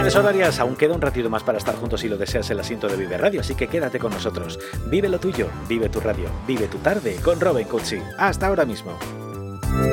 Tardes horarias, aún queda un ratito más para estar juntos si lo deseas en el asiento de Vive Radio, así que quédate con nosotros. Vive lo tuyo, vive tu radio, vive tu tarde con Robin Cutsi. Hasta ahora mismo.